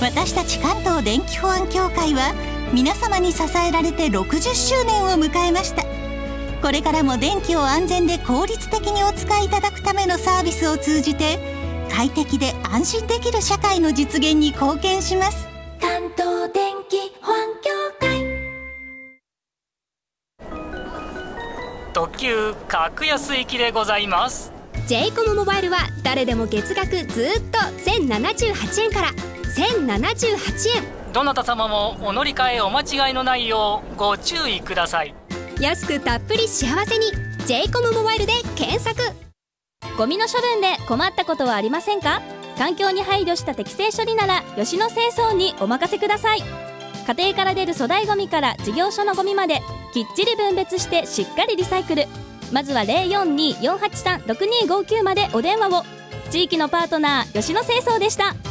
私たち関東電気保安協会は皆様に支えられて60周年を迎えました。これからも電気を安全で効率的にお使いいただくためのサービスを通じて快適で安心できる社会の実現に貢献します。 関東電気保安協会。 特急格安行きでございます。 j コムモバイルは誰でも月額ずっと1078円から1078円。 どなた様もお乗り換えお間違いのないようご注意ください。 安くたっぷり幸せに j コムモバイルで検索。 ゴミの処分で困ったことはありませんか？環境に配慮した適正処理なら吉野清掃にお任せください。家庭から出る粗大ゴミから事業所のゴミまできっちり分別してしっかりリサイクル。まずは 042-483-6259 までお電話を。地域のパートナー吉野清掃でした。